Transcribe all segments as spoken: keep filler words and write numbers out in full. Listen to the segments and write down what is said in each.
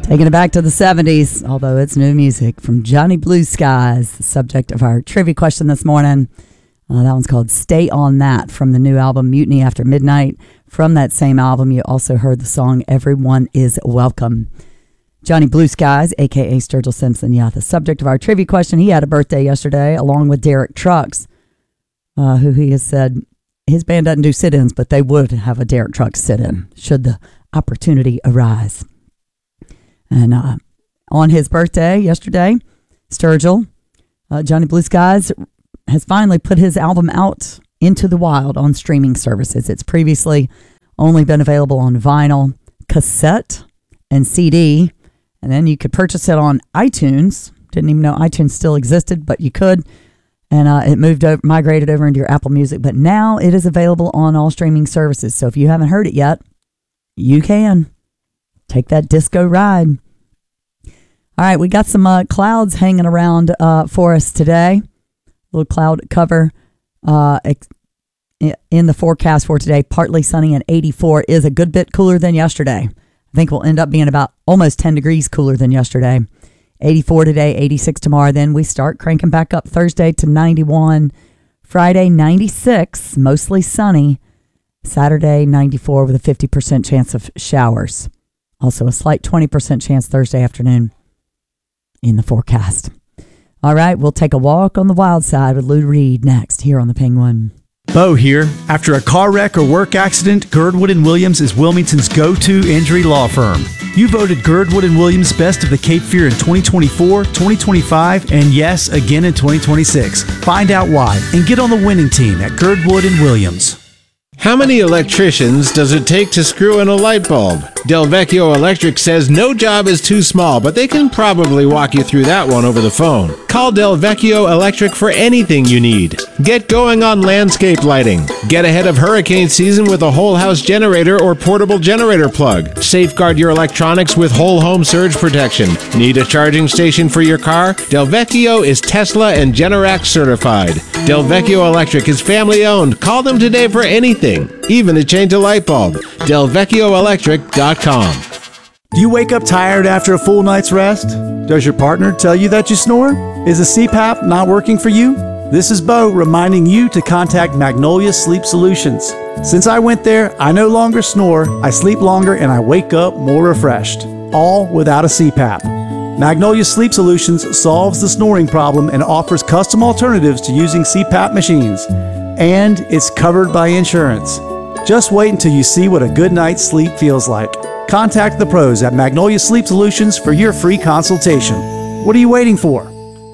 Taking it back to the seventies, although it's new music from Johnny Blue Skies, the subject of our trivia question this morning. Uh, that one's called Stay On That from the new album Mutiny After Midnight. From that same album, you also heard the song Everyone Is Welcome. Johnny Blue Skies, a k a. Sturgill Simpson, yeah, the subject of our trivia question. He had a birthday yesterday, along with Derek Trucks, uh, who he has said his band doesn't do sit-ins, but they would have a Derek Trucks sit-in, should the opportunity arise. And uh, on his birthday yesterday, Sturgill, uh, Johnny Blue Skies, has finally put his album out into the wild on streaming services. It's previously only been available on vinyl, cassette, and C D. And then you could purchase it on iTunes. Didn't even know iTunes still existed, but you could. And uh, it moved over, migrated over into your Apple Music. But now it is available on all streaming services. So if you haven't heard it yet, you can. Take that disco ride. All right, we got some uh, clouds hanging around uh, for us today. Little cloud cover uh, ex- in the forecast for today. Partly sunny and eighty-four is a good bit cooler than yesterday. I think we'll end up being about almost ten degrees cooler than yesterday. eighty-four today, eighty-six tomorrow. Then we start cranking back up Thursday to ninety-one. Friday, ninety-six, mostly sunny. Saturday, ninety-four with a fifty percent chance of showers. Also a slight twenty percent chance Thursday afternoon in the forecast. All right, we'll take a walk on the wild side with Lou Reed next here on the Penguin. Bo here. After a car wreck or work accident, Girdwood and Williams is Wilmington's go-to injury law firm. You voted Girdwood and Williams Best of the Cape Fear in twenty twenty-four, twenty twenty-five, and yes, again in twenty twenty-six. Find out why and get on the winning team at Girdwood and Williams. How many electricians does it take to screw in a light bulb? Delvecchio Electric says no job is too small, but they can probably walk you through that one over the phone. Call Delvecchio Electric for anything you need. Get going on landscape lighting. Get ahead of hurricane season with a whole house generator or portable generator plug. Safeguard your electronics with whole home surge protection. Need a charging station for your car? Delvecchio is Tesla and Generac certified. Delvecchio Electric is family owned. Call them today for anything, even to change a light bulb. Delvecchio Electric dot com. Do you wake up tired after a full night's rest? Does your partner tell you that you snore? Is a C PAP not working for you? This is Bo reminding you to contact Magnolia Sleep Solutions. Since I went there, I no longer snore, I sleep longer, and I wake up more refreshed. All without a C PAP. Magnolia Sleep Solutions solves the snoring problem and offers custom alternatives to using C PAP machines. And it's covered by insurance. Just wait until you see what a good night's sleep feels like. Contact the pros at Magnolia Sleep Solutions for your free consultation. What are you waiting for?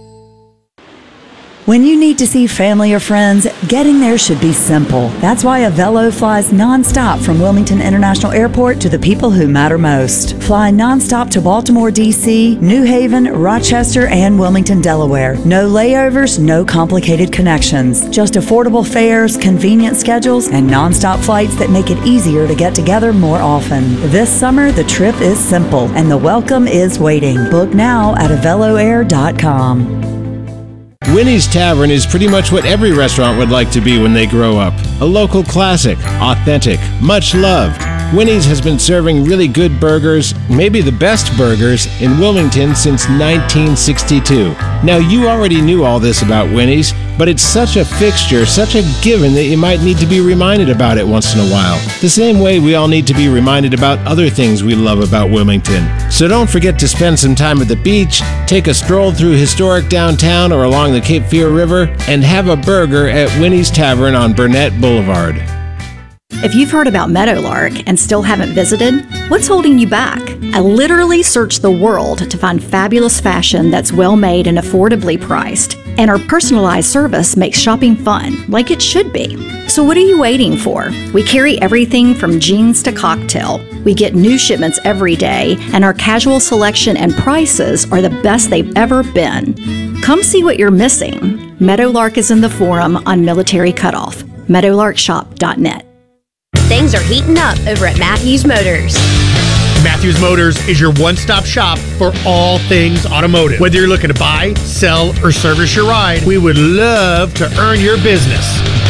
When you need to see family or friends, getting there should be simple. That's why Avelo flies nonstop from Wilmington International Airport to the people who matter most. Fly nonstop to Baltimore, D C, New Haven, Rochester, and Wilmington, Delaware. No layovers, no complicated connections. Just affordable fares, convenient schedules, and nonstop flights that make it easier to get together more often. This summer, the trip is simple, and the welcome is waiting. Book now at avelo air dot com. Winnie's Tavern is pretty much what every restaurant would like to be when they grow up. A local classic, authentic, much loved. Winnie's has been serving really good burgers, maybe the best burgers, in Wilmington since nineteen sixty-two. Now, you already knew all this about Winnie's, but it's such a fixture, such a given that you might need to be reminded about it once in a while. The same way we all need to be reminded about other things we love about Wilmington. So don't forget to spend some time at the beach, take a stroll through historic downtown or along the Cape Fear River, and have a burger at Winnie's Tavern on Burnett Boulevard. If you've heard about Meadowlark and still haven't visited, what's holding you back? I literally searched the world to find fabulous fashion that's well made and affordably priced. And our personalized service makes shopping fun, like it should be. So what are you waiting for? We carry everything from jeans to cocktail. We get new shipments every day, and our casual selection and prices are the best they've ever been. Come see what you're missing. Meadowlark is in the Forum on Military Cutoff. meadowlark shop dot net. Things are heating up over at Matthews Motors. Matthews Motors is your one-stop shop for all things automotive. Whether you're looking to buy, sell, or service your ride, we would love to earn your business.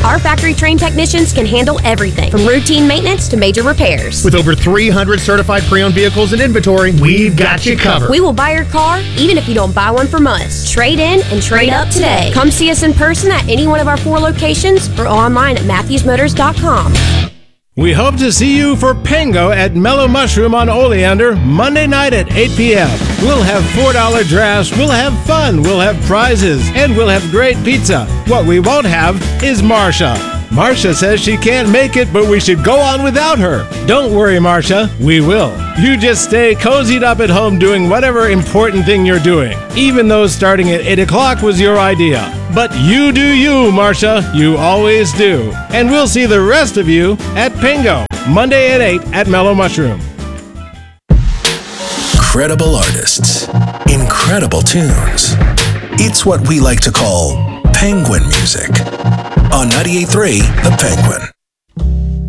Our factory-trained technicians can handle everything from routine maintenance to major repairs. With over three hundred certified pre-owned vehicles in inventory, we've got you covered. We will buy your car even if you don't buy one from us. Trade in and trade up today. Come see us in person at any one of our four locations or online at matthews motors dot com. We hope to see you for Pango at Mellow Mushroom on Oleander Monday night at eight p.m. We'll have four dollar drafts, we'll have fun, we'll have prizes, and we'll have great pizza. What we won't have is Marcia. Marcia says she can't make it, but we should go on without her. Don't worry, Marcia, we will. You just stay cozied up at home doing whatever important thing you're doing, even though starting at eight o'clock was your idea. But you do you, Marcia. You always do. And we'll see the rest of you at Pingo, Monday at eight at Mellow Mushroom. Credible artists, incredible tunes. It's what we like to call penguin music. On ninety-eight point three, The Penguin.